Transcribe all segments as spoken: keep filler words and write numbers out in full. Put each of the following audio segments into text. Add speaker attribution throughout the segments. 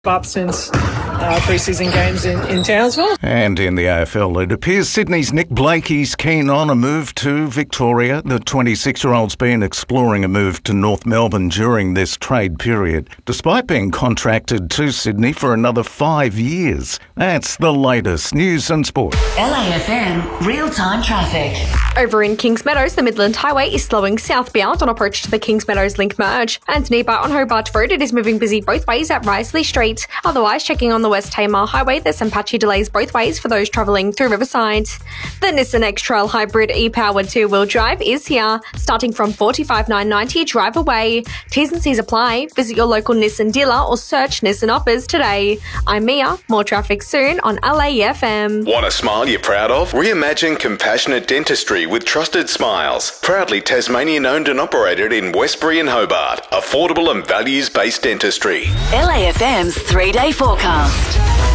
Speaker 1: up since uh, pre-season games in, in Townsville.
Speaker 2: And in the A F L, it appears Sydney's Nick Blakey's keen on a move to Victoria. The twenty-six-year-old's been exploring a move to North Melbourne during this trade period, despite being contracted to Sydney for another five years. That's the latest news and sport.
Speaker 3: L A F M real-time traffic.
Speaker 4: Over in Kings Meadows, the Midland Highway is slowing southbound on approach to the Kings Meadows Link merge. And nearby on Hobart Road, it is moving busy both ways at Risley Street. Otherwise, checking on the West Tamar Highway, there's some patchy delays both ways for those travelling through Riverside. The Nissan X-Trail Hybrid e-powered two-wheel drive is here, starting from forty-five thousand nine hundred ninety dollars drive away. T's and C's apply. Visit your local Nissan dealer or search Nissan offers today. I'm Mia. More traffic soon on L A F M.
Speaker 5: Want a smile you're proud of? Reimagine compassionate dentistry with Trusted Smiles. Proudly Tasmanian owned and operated in Westbury and Hobart. Affordable and values-based dentistry.
Speaker 3: L A F M's three-day forecast.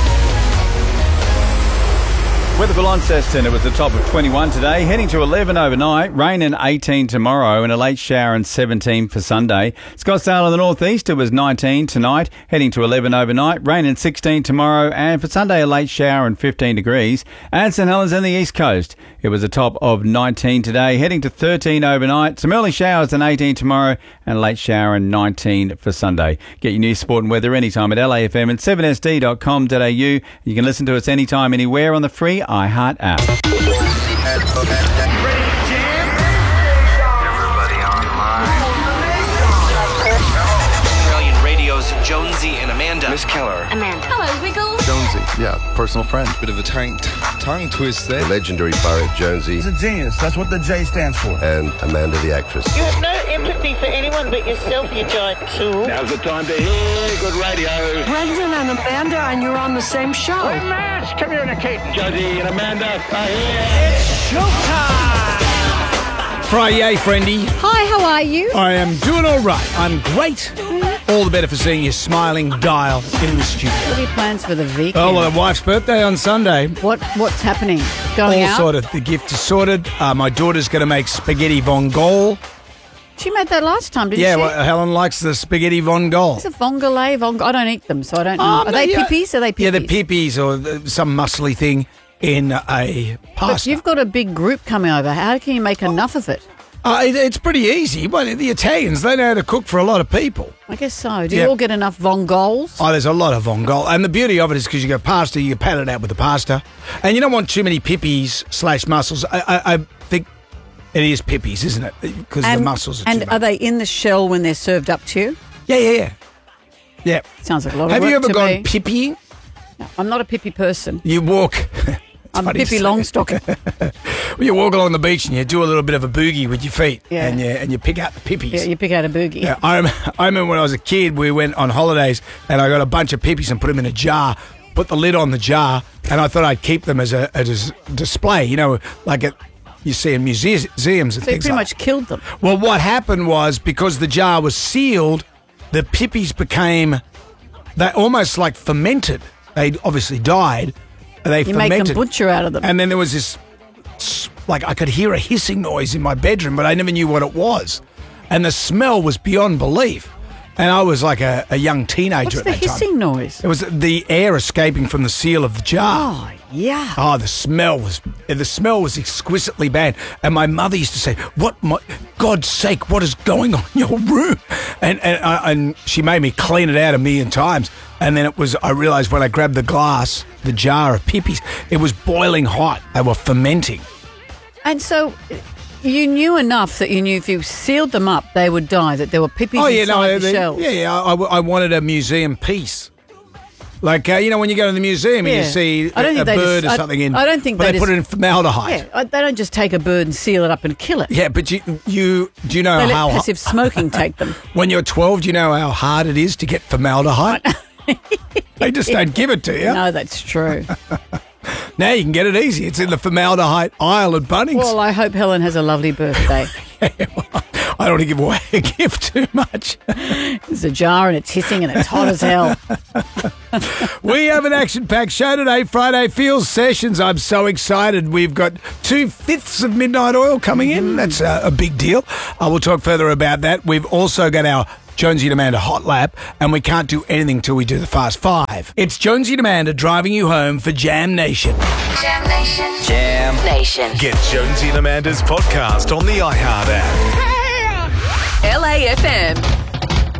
Speaker 6: Weather for Launceston, it was the top of twenty-one today, heading to eleven overnight, rain and eighteen tomorrow, and a late shower and seventeen for Sunday. Scottsdale in the northeast, it was nineteen tonight, heading to eleven overnight, rain and sixteen tomorrow, and for Sunday a late shower and fifteen degrees. And St Helens in the east coast, it was a top of nineteen today, heading to thirteen overnight, some early showers and eighteen tomorrow, and a late shower and nineteen for Sunday. Get your news, sport and weather anytime at L A F M and seven S D dot com dot A U. You can listen to us anytime, anywhere on the free iHeart app.
Speaker 7: Everybody online.
Speaker 8: Australian Radio's Jonesy and Amanda.
Speaker 7: Miss Keller.
Speaker 4: Amanda. Hello, Wiggles.
Speaker 9: Jonesy, yeah, personal friend.
Speaker 10: Bit of a tongue, tongue twist there.
Speaker 9: The legendary Barrett Jonesy.
Speaker 11: He's a genius. That's what the J stands for.
Speaker 9: And Amanda the actress.
Speaker 12: You have no empathy for anyone but yourself, you giant tool.
Speaker 13: Now's the time to hear good radio.
Speaker 14: Brendan and Amanda, and you're on the same show.
Speaker 13: We're mass communicating. Jonesy and Amanda are here.
Speaker 15: It's showtime!
Speaker 16: Friday, friendy.
Speaker 17: Hi, how are you?
Speaker 16: I am doing all right. I'm great. All the better for seeing your smiling dial in the studio.
Speaker 17: What are your plans for the weekend?
Speaker 16: Oh, well, the wife's birthday on Sunday.
Speaker 17: What What's happening? Going
Speaker 16: all
Speaker 17: out?
Speaker 16: sorted. The gift is sorted. Uh, my daughter's going to make spaghetti vongole.
Speaker 17: She made that last time, didn't
Speaker 16: yeah,
Speaker 17: she?
Speaker 16: Yeah, well, Helen likes the spaghetti vongole.
Speaker 17: Is it vongole? Vong- I don't eat them, so I don't know.
Speaker 16: Um,
Speaker 17: are they
Speaker 16: yeah.
Speaker 17: pippies? Are they pippies?
Speaker 16: Yeah, they're pippies or the, some muscly thing in a pasta.
Speaker 17: But you've got a big group coming over. How can you make enough of it?
Speaker 16: Uh, it, it's pretty easy. Well, the Italians, they know how to cook for a lot of people.
Speaker 17: I guess so. Do
Speaker 16: yeah.
Speaker 17: you all get enough vongoles?
Speaker 16: Oh, there's a lot of vongole. And the beauty of it is because you got pasta, you pat it out with the pasta. And you don't want too many pippies slash mussels. I, I, I think it is pippies, isn't it? Because the mussels are
Speaker 17: And
Speaker 16: too
Speaker 17: are
Speaker 16: much.
Speaker 17: they in the shell when they're served up to you?
Speaker 16: Yeah, yeah, yeah. Yeah.
Speaker 17: Sounds like a lot of
Speaker 16: Have
Speaker 17: work
Speaker 16: you ever
Speaker 17: to
Speaker 16: gone
Speaker 17: me.
Speaker 16: pippying?
Speaker 17: No, I'm not a pippy person.
Speaker 16: You walk...
Speaker 17: I'm
Speaker 16: funny
Speaker 17: Pippi
Speaker 16: to say.
Speaker 17: Longstocking.
Speaker 16: Well, you walk along the beach and you do a little bit of a boogie with your feet,
Speaker 17: Yeah.
Speaker 16: and you and you pick out the pippies.
Speaker 17: Yeah, you pick out a boogie.
Speaker 16: Yeah, I, rem- I remember when I was a kid, we went on holidays, and I got a bunch of pippies and put them in a jar, put the lid on the jar, and I thought I'd keep them as a, a dis- display, you know, like at, you see in museums, museums and
Speaker 17: So you
Speaker 16: things
Speaker 17: pretty
Speaker 16: like
Speaker 17: much killed them.
Speaker 16: Well, what happened was, because the jar was sealed, the pippies became, they almost like fermented. They obviously died. They
Speaker 17: You
Speaker 16: fermented.
Speaker 17: make a butcher out of them.
Speaker 16: And then there was this, like, I could hear a hissing noise in my bedroom, but I never knew what it was. And the smell was beyond belief. And I was like a, a young teenager
Speaker 17: What's
Speaker 16: at
Speaker 17: the
Speaker 16: that time.
Speaker 17: hissing noise?
Speaker 16: It was the air escaping from the seal of the jar.
Speaker 17: Oh, yeah.
Speaker 16: Oh, the smell was the smell was exquisitely bad. And my mother used to say, "What, my God's sake, what is going on in your room?" And and uh, and she made me clean it out a million times. And then it was I realised when I grabbed the glass, the jar of pippies, it was boiling hot. They were fermenting.
Speaker 17: And so you knew enough that you knew if you sealed them up, they would die, that there were pippies
Speaker 16: Oh yeah,
Speaker 17: inside
Speaker 16: no,
Speaker 17: the
Speaker 16: they,
Speaker 17: shells.
Speaker 16: yeah, yeah. I, I wanted a museum piece. Like, uh, you know, when you go to the museum
Speaker 17: Yeah.
Speaker 16: and you see
Speaker 17: I don't
Speaker 16: a,
Speaker 17: think
Speaker 16: a
Speaker 17: they
Speaker 16: bird
Speaker 17: just-
Speaker 16: or
Speaker 17: I-
Speaker 16: something in,
Speaker 17: I don't think
Speaker 16: but
Speaker 17: they
Speaker 16: they, put
Speaker 17: just-
Speaker 16: it in formaldehyde.
Speaker 17: Yeah, I- they don't just take a bird and seal it up and kill it.
Speaker 16: Yeah, but you, you do you know
Speaker 17: They let
Speaker 16: how
Speaker 17: passive smoking take them.
Speaker 16: when you're twelve, do you know how hard it is to get formaldehyde? They just don't give it to you.
Speaker 17: No, that's true.
Speaker 16: Now you can get it easy. It's in the formaldehyde aisle at Bunnings.
Speaker 17: Well, I hope Helen has a lovely birthday.
Speaker 16: I don't want to give away a gift too much.
Speaker 17: There's a jar and it's hissing and it's hot as hell.
Speaker 16: We have an action-packed show today, Friday Feels Sessions. I'm so excited. We've got two-fifths of Midnight Oil coming in. That's a, a big deal. I will talk further about that. We've also got our Jonesy and Amanda Hot Lap, and we can't do anything till we do the Fast Five. It's Jonesy and Amanda driving you home for Jam Nation.
Speaker 3: Jam Nation.
Speaker 8: Jam
Speaker 3: Nation.
Speaker 7: Get Jonesy and Amanda's podcast on the iHeart app.
Speaker 3: L A F M.